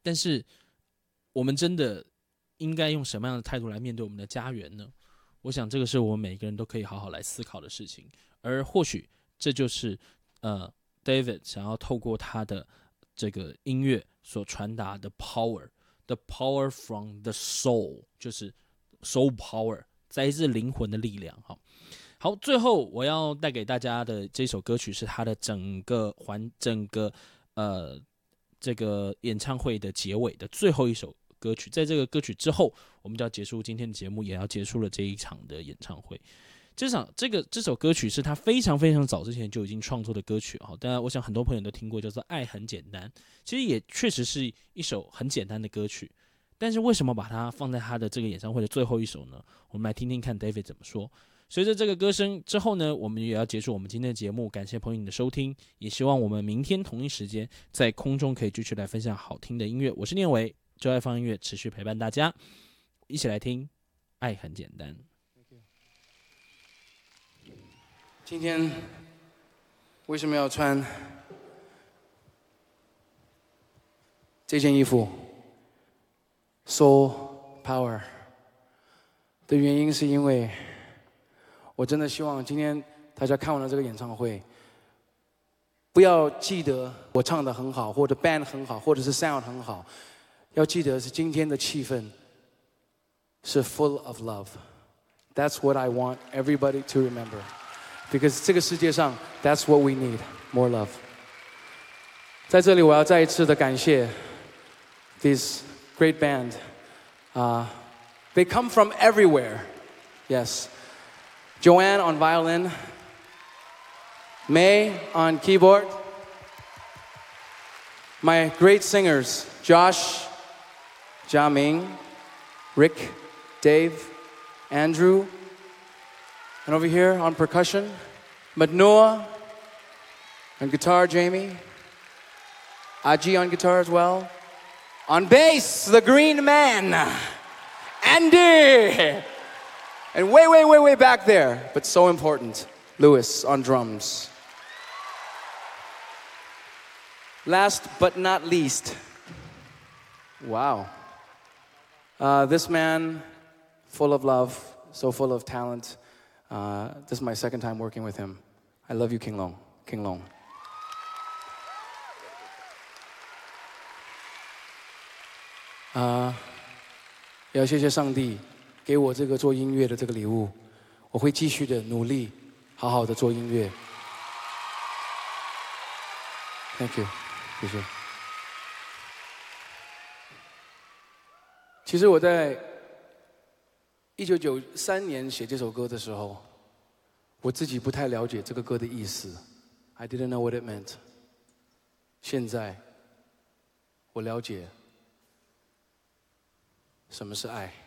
但是我们真的应该用什么样的态度来面对我们的家园呢？我想这个是我们每个人都可以好好来思考的事情，而或许这就是David 想要透过他的这个音乐所传达的 power，the power from the soul， 就是 soul power， 来自灵魂的力量。好，最后我要带给大家的这首歌曲是他的整个这个演唱会的结尾的最后一首歌曲。在这个歌曲之后，我们就要结束今天的节目，也要结束了这一场的演唱会。这首歌曲是他非常非常早之前就已经创作的歌曲哈，当然我想很多朋友都听过，叫做《爱很简单》，其实也确实是一首很简单的歌曲，但是为什么把它放在他的这个演唱会的最后一首呢？我们来听听看 David 怎么说。随着这个歌声之后呢，我们也要结束我们今天的节目，感谢朋友你的收听，也希望我们明天同一时间在空中可以继续来分享好听的音乐。我是念伟，就爱放音乐持续陪伴大家，一起来听《爱很简单》。 今天为什么要穿这件衣服 ？Soul Power 的原因是因为我真的希望今天大家看完了这个演唱会，不要记得我唱得很好，或者 band 很好，或者是 sound 很好，要记得是今天的气氛是 full of love. That's what I want everybody to remember.Because 这个世界上 that's what we need, more love. 在这里我要再一次的感谢 this great band. They come from everywhere. Yes. Joanne on violin, May on keyboard, my great singers, Josh, Jiaming, Rick, Dave, Andrew,And over here on percussion, Madnoa, on guitar, Jamie. Aji on guitar as well. On bass, the green man, Andy. And way back there, but so important, Lewis on drums. Last but not least, wow. This man, full of love, so full of talent.This is my second time working with him. I love you, King Long. King Long. 要谢谢上帝给我这个做音乐的这个礼物，我会继续的努力，好好的做音乐。Thank you， 谢谢。其实我在1993年写这首歌的时候，我自己不太了解这个歌的意思 ，I didn't know what it meant。现在我了解什么是爱。